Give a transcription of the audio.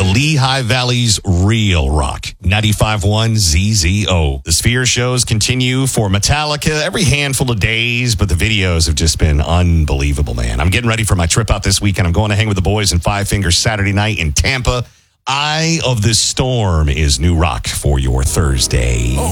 Lehigh Valley's real rock. 95.1 ZZO. The Sphere shows continue for Metallica every handful of days, but the videos have just been unbelievable, man. I'm getting ready for my trip out this weekend. I'm going to hang with the boys in Five Fingers Saturday night in Tampa. Eye of the Storm is new rock for your Thursday.